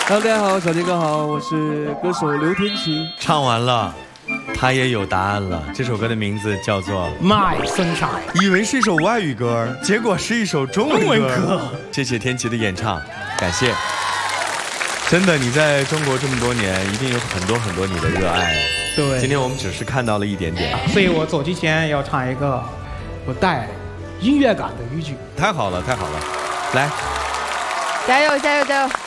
大家好，小杰哥好，我是歌手刘天琪。 唱完了，他也有答案了。这首歌的名字叫做《 My Sunshine》， 以为是一首外语歌，结果是一首中文歌。谢谢天琪的演唱，感谢。真的，你在中国这么多年，一定有很多很多你的热爱。 对， 今天我们只是看到了一点点， 所以我走之前要唱一个有带音乐感的语句。 太好了，太好了，来， 加油加油加油！